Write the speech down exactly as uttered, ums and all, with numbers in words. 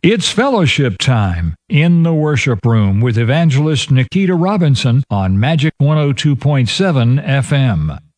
It's fellowship time in the worship room with evangelist Nikita Robinson on Magic one oh two point seven F M.